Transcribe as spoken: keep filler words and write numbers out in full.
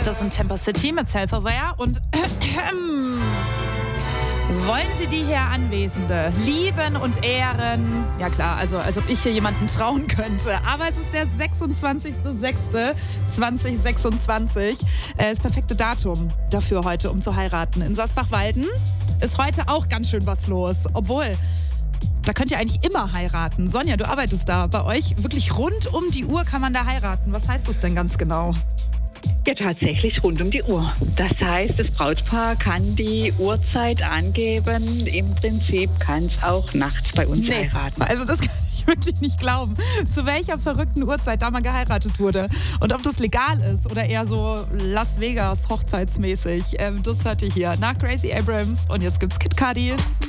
Das sind Temper City mit Self-Aware und wollen Sie die hier Anwesende lieben und ehren? Ja klar, also als ob ich hier jemanden trauen könnte. Aber es ist der sechsundzwanzigster sechster zweitausendsechsundzwanzig. Äh, das perfekte Datum dafür heute, um zu heiraten. In Sassbach-Walden ist heute auch ganz schön was los. Obwohl, da könnt ihr eigentlich immer heiraten. Sonja, du arbeitest da. Bei euch wirklich rund um die Uhr kann man da heiraten. Was heißt das denn ganz genau? Ja, tatsächlich rund um die Uhr. Das heißt, das Brautpaar kann die Uhrzeit angeben. Im Prinzip kann es auch nachts bei uns nee, heiraten. Also das kann ich wirklich nicht glauben, zu welcher verrückten Uhrzeit da mal geheiratet wurde. Und ob das legal ist oder eher so Las Vegas hochzeitsmäßig. Ähm, das hört ihr hier nach Gracie Abrams. Und jetzt gibt's Kid Cudi.